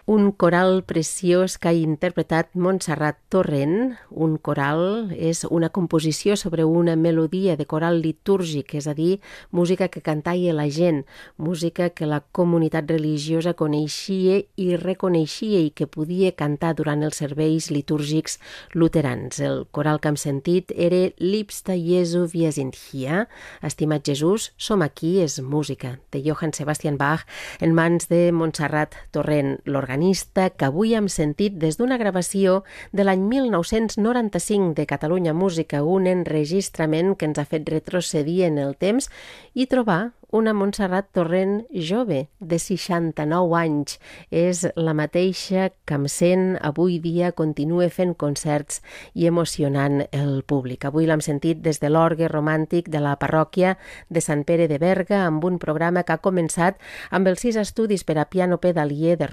Un coral preciós que ha interpretat Montserrat Torrent. Un coral és una composició sobre una melodia de coral litúrgic, és a dir, música que cantaia la gent, música que la comunitat religiosa coneixia i reconeixia i que podia cantar durant els serveis litúrgics luterans. El coral que hem sentit era Liebster Jesu, wir sind hier. Estimat Jesús, som aquí, és música de Johann Sebastian Bach en mans de Montserrat Torrent, l'organista que avui hem sentit des d'una gravació de l'any 1995 de Catalunya Música, un enregistrament que ens ha fet retrocedir en el temps i trobar una Montserrat Torrent jove, de 69 anys. És la mateixa que em sent avui dia, continua fent concerts i emocionant el públic. Avui l'hem sentit des de l'orgue romàntic de la parròquia de Sant Pere de Berga amb un programa que ha començat amb els 6 estudis per a piano pedalier de